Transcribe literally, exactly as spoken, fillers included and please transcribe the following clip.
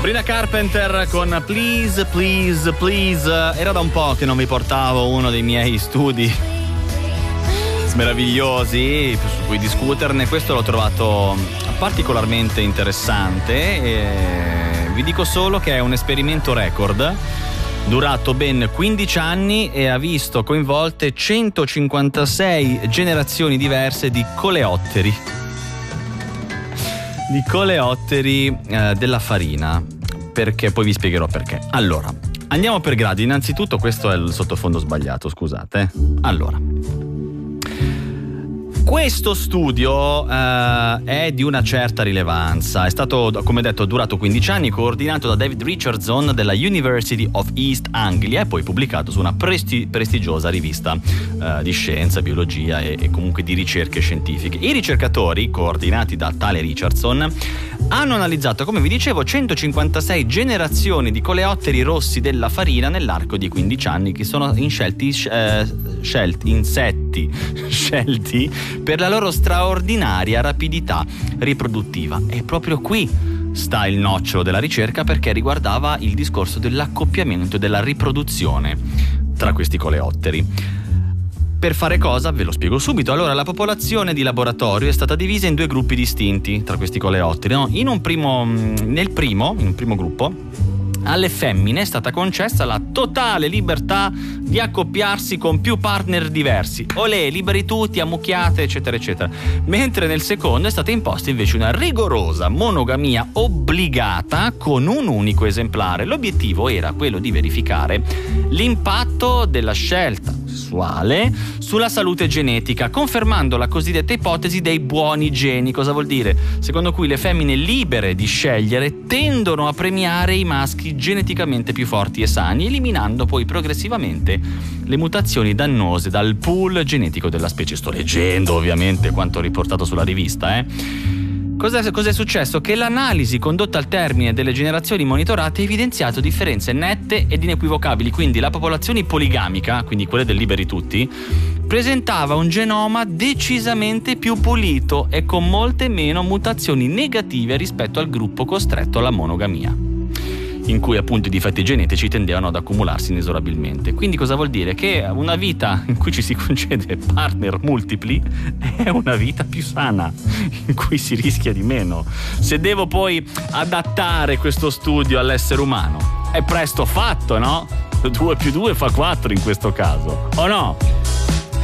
Sabrina Carpenter con Please, Please, Please. Era da un po' che non vi portavo uno dei miei studi meravigliosi su cui discuterne. Questo l'ho trovato particolarmente interessante e vi dico solo che è un esperimento record durato ben quindici anni e ha visto coinvolte centocinquantasei generazioni diverse di coleotteri di coleotteri eh, della farina, perché poi vi spiegherò perché. Allora, andiamo per gradi. Innanzitutto, questo è il sottofondo sbagliato, scusate. Allora, questo studio uh, è di una certa rilevanza. È stato, come detto, durato quindici anni, coordinato da David Richardson della University of East Anglia e poi pubblicato su una presti- prestigiosa rivista uh, di scienza, biologia e, e comunque di ricerche scientifiche. I ricercatori, coordinati da tale Richardson, hanno analizzato, come vi dicevo, centocinquantasei generazioni di coleotteri rossi della farina nell'arco di quindici anni, che sono in scelti, eh, scelti insetti scelti per la loro straordinaria rapidità riproduttiva. E proprio qui sta il nocciolo della ricerca, perché riguardava il discorso dell'accoppiamento e della riproduzione tra questi coleotteri. Per fare cosa? Ve lo spiego subito. Allora, la popolazione di laboratorio è stata divisa in due gruppi distinti tra questi coleotteri, no? In un primo, nel primo, in un primo gruppo, alle femmine è stata concessa la totale libertà di accoppiarsi con più partner diversi. Olè, liberi tutti, ammucchiate, eccetera, eccetera. Mentre nel secondo è stata imposta invece una rigorosa monogamia obbligata con un unico esemplare. L'obiettivo era quello di verificare l'impatto della scelta sessuale sulla salute genetica, confermando la cosiddetta ipotesi dei buoni geni. Cosa vuol dire? Secondo cui le femmine libere di scegliere tendono a premiare i maschi geneticamente più forti e sani, eliminando poi progressivamente le mutazioni dannose dal pool genetico della specie. Sto leggendo ovviamente quanto riportato sulla rivista, eh. Cos'è, cos'è successo? Che l'analisi condotta al termine delle generazioni monitorate ha evidenziato differenze nette ed inequivocabili. Quindi la popolazione poligamica, quindi quelle del liberi tutti, presentava un genoma decisamente più pulito e con molte meno mutazioni negative rispetto al gruppo costretto alla monogamia, in cui appunto i difetti genetici tendevano ad accumularsi inesorabilmente. Quindi cosa vuol dire? Che una vita in cui ci si concede partner multipli è una vita più sana, in cui si rischia di meno. Se devo poi adattare questo studio all'essere umano, è presto fatto, no? due più due fa quattro in questo caso, o no?